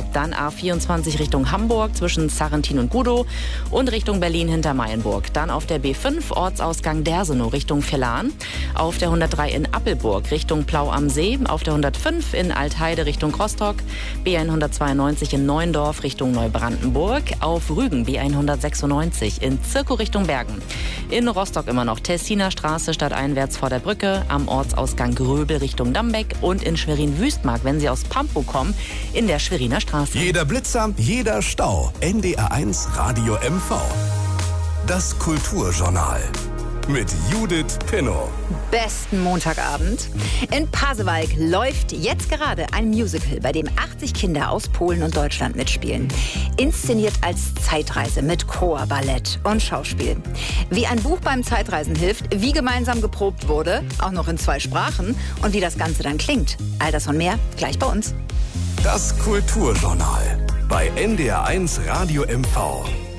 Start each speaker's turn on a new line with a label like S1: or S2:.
S1: Stau. Dann A24 Richtung Hamburg zwischen Sarrentin und Gudow und Richtung Berlin hinter Mayenburg. Dann auf der B5 Ortsausgang Dersenow Richtung Villahn. Auf der 103 in Appelburg Richtung Plau am See. Auf der 105 in Altheide Richtung Rostock. B192 in Neuendorf Richtung Neubrandenburg. Auf Rügen B196 in Zirkow Richtung Bergen. In Rostock immer noch Tessiner Straße stadteinwärts vor der Brücke. Am Ortsausgang Gröbel Richtung Dambeck. Und in Schwerin-Wüstmark, wenn Sie aus Pampow kommen, in der Schweriner Straße.
S2: Jeder Blitzer, jeder Stau. NDR1 Radio MV. Das Kulturjournal. Mit Judith Pinnow.
S3: Besten Montagabend. In Pasewalk läuft jetzt gerade ein Musical, bei dem 80 Kinder aus Polen und Deutschland mitspielen. Inszeniert als Zeitreise mit Chor, Ballett und Schauspiel. Wie ein Buch beim Zeitreisen hilft, wie gemeinsam geprobt wurde, auch noch in 2 Sprachen und wie das Ganze dann klingt. All das und mehr gleich bei uns.
S2: Das Kulturjournal bei NDR1 Radio MV.